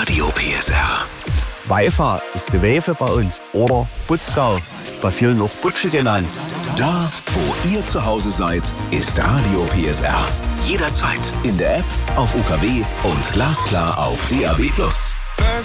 Radio PSR. Weifa ist die Wefe bei uns oder Butzgau, bei vielen noch Butsche genannt. Da, wo ihr zu Hause seid, ist Radio PSR. Jederzeit in der App, auf UKW und glasklar auf DAB+.